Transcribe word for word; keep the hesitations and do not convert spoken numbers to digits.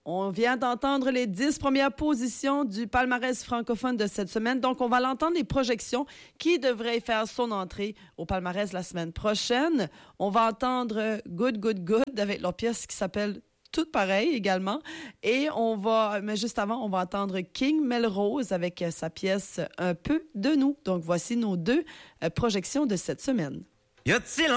On vient d'entendre les dix premières positions du palmarès francophone de cette semaine. Donc, on va l'entendre les projections qui devraient faire son entrée au palmarès la semaine prochaine. On va entendre Good, Good, Good avec leur pièce qui s'appelle Tout pareil également. Et on va, mais juste avant, on va entendre King Melrose avec sa pièce Un peu de nous. Donc, voici nos deux projections de cette semaine. Y a-t-il